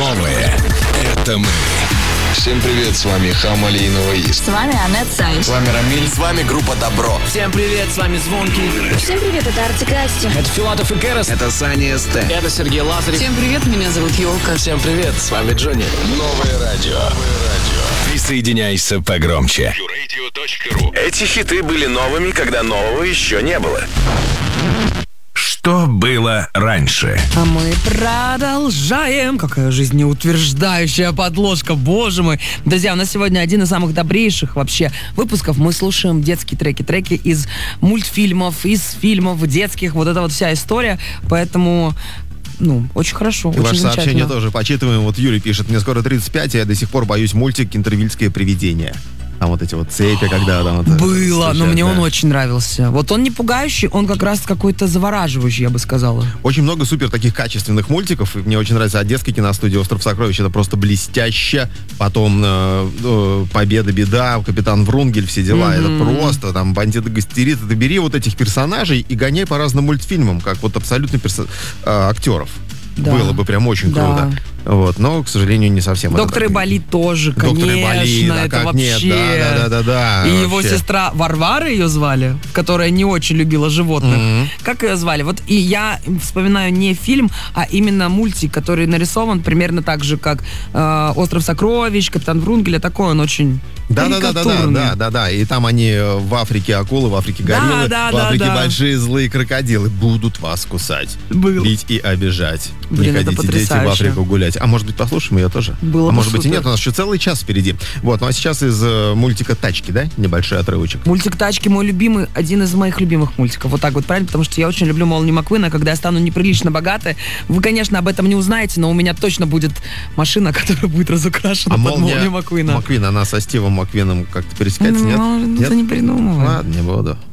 Новое — это мы. Всем привет, с вами Хамали и Новоист. С вами Анет Сай. С вами Рамиль. С вами группа Добро. Всем привет, с вами Звонкий. Всем привет, это Артик и Асти. Это Филатов и Керес. Это Саня СТ. Это Сергей Лазарев. Всем привет, меня зовут Ёлка. Всем привет, с вами Джонни. Новое радио. Присоединяйся погромче. Эти хиты были новыми, когда нового еще не было. Что было раньше? А мы продолжаем. Какая жизнеутверждающая подложка, боже мой. Друзья, у нас сегодня один из самых добрейших вообще выпусков. Мы слушаем детские треки из мультфильмов, из фильмов детских. Вот это вот вся история. Поэтому... очень хорошо, очень Ваше замечательно. сообщение тоже почитываем. Вот Юрий пишет: мне скоро 35, и я до сих пор боюсь мультик «Кентервильское привидение». Там вот эти вот цепи, когда там... Было, но мне он очень нравился. Вот он не пугающий, он как раз какой-то завораживающий, я бы сказала. Очень много супер таких качественных мультиков. И мне очень нравится Одесской киностудии «Остров сокровищ». Это просто блестяще. Потом «Победа, беда», «Капитан Врунгель», все дела. Это просто там «Бандит и Гастерит». Ты бери вот этих персонажей и гоняй по разным мультфильмам, как вот абсолютно актеров. Да. Было бы прям очень круто. Вот, но, к сожалению, не совсем. «Доктор Айболит» тоже, «Доктор конечно, Айболит», это как вообще... нет, да. И вообще. его сестра Варвара ее звали, которая не очень любила животных. Как ее звали? Вот и я вспоминаю не фильм, а именно мультик, который нарисован примерно так же, как «Остров сокровищ», «Капитан Врунгеля», такой он очень карикатурный. Да. И там они в Африке акулы, в Африке гориллы, в Африке большие злые крокодилы будут вас кусать, бить и обижать. Блин, не это ходите, дети, в потрясающе. Африку гулять. А может быть, послушаем ее тоже? Было бы может быть, и супер. нет, у нас еще целый час впереди. Вот, ну а сейчас из мультика «Тачки», да? Небольшой отрывочек. Мультик «Тачки» мой любимый, один из моих любимых мультиков. Вот так вот, правильно? Потому что я очень люблю Молли Маквина. Когда я стану неприлично богатой, вы, конечно, об этом не узнаете, но у меня точно будет машина, которая будет разукрашена под Молли Маквина. Маквин, она со Стивом Маквином как-то пересекается, нет? Ты не придумывай. Ладно, не буду.